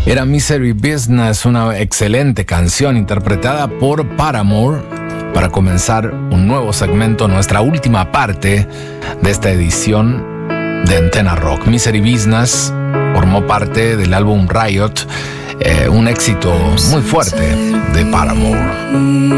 Era Misery Business, una excelente canción interpretada por Paramore para comenzar un nuevo segmento, nuestra última parte de esta edición de Antena Rock. Misery Business formó parte del álbum Riot, un éxito muy fuerte de Paramore.